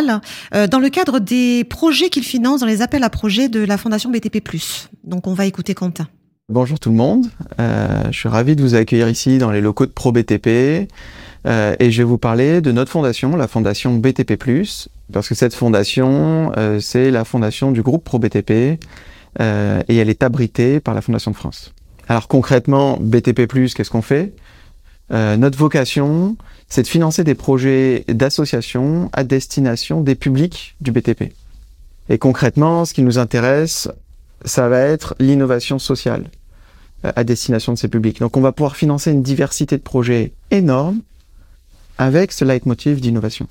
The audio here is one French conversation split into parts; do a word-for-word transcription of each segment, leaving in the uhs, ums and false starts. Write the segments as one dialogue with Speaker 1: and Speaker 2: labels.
Speaker 1: Pascal, euh, dans le cadre des projets qu'il finance dans les appels à projets de la Fondation B T P plus. Donc, on va écouter Quentin.
Speaker 2: Bonjour tout le monde, euh, je suis ravi de vous accueillir ici dans les locaux de ProBTP euh, et je vais vous parler de notre fondation, la Fondation B T P plus, parce que cette fondation, euh, c'est la fondation du groupe ProBTP euh, et elle est abritée par la Fondation de France. Alors concrètement, B T P plus, qu'est-ce qu'on fait ? Euh, notre vocation, c'est de financer des projets d'associations à destination des publics du B T P. Et concrètement, ce qui nous intéresse, ça va être l'innovation sociale euh, à destination de ces publics. Donc on va pouvoir financer une diversité de projets énorme avec ce leitmotiv d'innovation.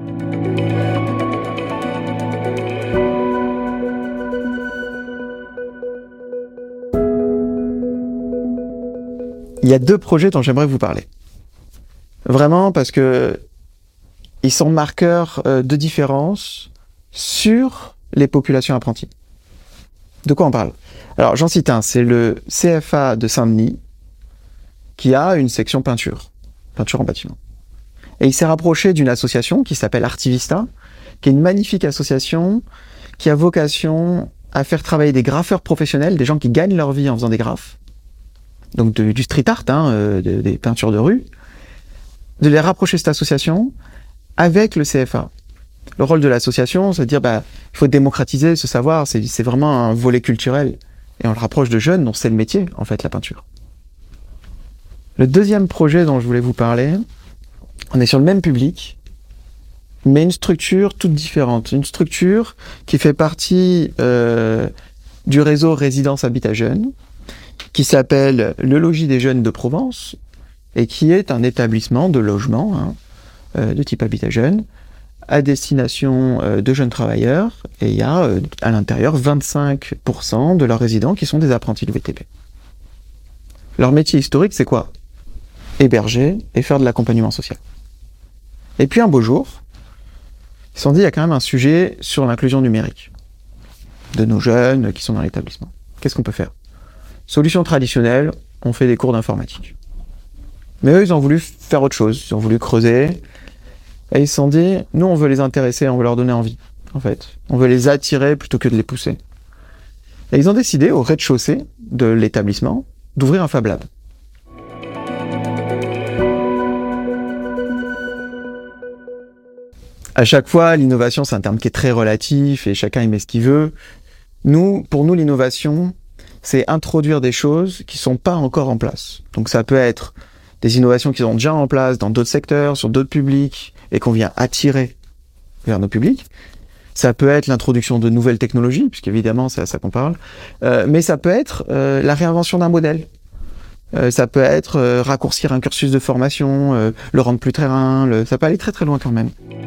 Speaker 2: Il y a deux projets dont j'aimerais vous parler. Vraiment parce que ils sont marqueurs euh, de différence sur les populations apprenties. De quoi on parle ? Alors j'en cite un, c'est le C F A de Saint-Denis qui a une section peinture, peinture en bâtiment. Et il s'est rapproché d'une association qui s'appelle Artivista, qui est une magnifique association qui a vocation à faire travailler des graffeurs professionnels, des gens qui gagnent leur vie en faisant des graphes, donc de, du street art, hein, euh, de, des peintures de rue, de les rapprocher cette association avec le C F A. Le rôle de l'association, c'est de dire, bah, il faut démocratiser ce savoir, c'est, c'est vraiment un volet culturel. Et on le rapproche de jeunes dont c'est le métier, en fait, la peinture. Le deuxième projet dont je voulais vous parler, on est sur le même public, mais une structure toute différente. Une structure qui fait partie euh, du réseau Résidence Habitat Jeunes, qui s'appelle le Logis des Jeunes de Provence, et qui est un établissement de logement hein, euh, de type Habitat Jeunes, à destination euh, de jeunes travailleurs, et il y a euh, à l'intérieur vingt-cinq pour cent de leurs résidents qui sont des apprentis du B T P. Leur métier historique, c'est quoi ? Héberger et faire de l'accompagnement social. Et puis un beau jour, ils se sont dit, il y a quand même un sujet sur l'inclusion numérique de nos jeunes qui sont dans l'établissement. Qu'est-ce qu'on peut faire ? Solution traditionnelle, on fait des cours d'informatique. Mais eux, ils ont voulu faire autre chose, ils ont voulu creuser, et ils se sont dit, nous, on veut les intéresser, on veut leur donner envie, en fait. On veut les attirer plutôt que de les pousser. Et ils ont décidé, au rez-de-chaussée de l'établissement, d'ouvrir un Fab Lab. À chaque fois, l'innovation, c'est un terme qui est très relatif, et chacun y met ce qu'il veut. Nous, pour nous, l'innovation, c'est introduire des choses qui sont pas encore en place. Donc ça peut être des innovations qui sont déjà en place dans d'autres secteurs, sur d'autres publics, et qu'on vient attirer vers nos publics. Ça peut être l'introduction de nouvelles technologies, puisqu'évidemment, c'est à ça qu'on parle. Euh, mais ça peut être euh, la réinvention d'un modèle. Euh, ça peut être euh, raccourcir un cursus de formation, euh, le rendre plus terrain, le... ça peut aller très très loin quand même.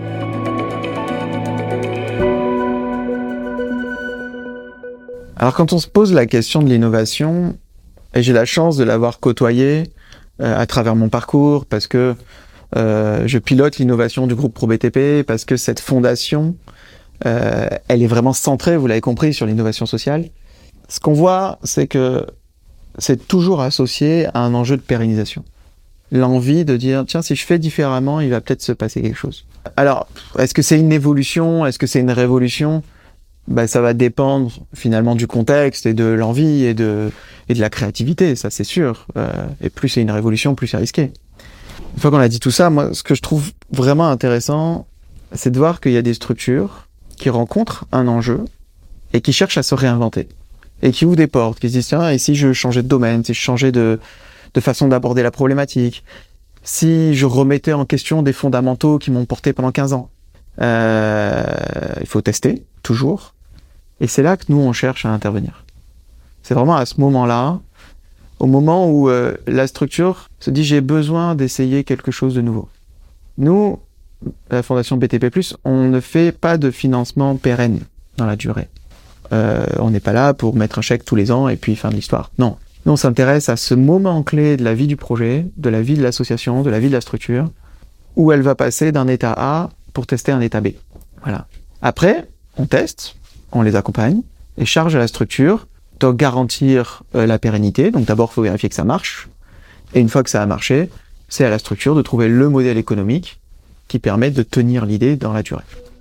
Speaker 2: Alors quand on se pose la question de l'innovation, et j'ai la chance de l'avoir côtoyé euh, à travers mon parcours, parce que euh, je pilote l'innovation du groupe ProBTP, parce que cette fondation, euh, elle est vraiment centrée, vous l'avez compris, sur l'innovation sociale. Ce qu'on voit, c'est que c'est toujours associé à un enjeu de pérennisation. L'envie de dire, tiens, si je fais différemment, il va peut-être se passer quelque chose. Alors, est-ce que c'est une évolution ? Est-ce que c'est une révolution ? Ben, ça va dépendre finalement du contexte et de l'envie et de, et de la créativité, ça c'est sûr. Euh, et plus c'est une révolution, plus c'est risqué. Une fois qu'on a dit tout ça, moi, ce que je trouve vraiment intéressant, c'est de voir qu'il y a des structures qui rencontrent un enjeu et qui cherchent à se réinventer. Et qui ouvrent des portes, qui se disent, tiens, et si je changeais de domaine, si je changeais de, de façon d'aborder la problématique, si je remettais en question des fondamentaux qui m'ont porté pendant quinze ans. Euh, il faut tester, toujours. Et c'est là que nous, on cherche à intervenir. C'est vraiment à ce moment-là, au moment où euh, la structure se dit, j'ai besoin d'essayer quelque chose de nouveau. Nous, la Fondation B T P plus, on ne fait pas de financement pérenne dans la durée. Euh, on n'est pas là pour mettre un chèque tous les ans et puis fin de l'histoire. Non. Nous, on s'intéresse à ce moment clé de la vie du projet, de la vie de l'association, de la vie de la structure, où elle va passer d'un état A pour tester un état B. Voilà. Après, on teste, on les accompagne, et charge à la structure de garantir euh, la pérennité. Donc d'abord, il faut vérifier que ça marche. Et une fois que ça a marché, c'est à la structure de trouver le modèle économique qui permet de tenir l'idée dans la durée.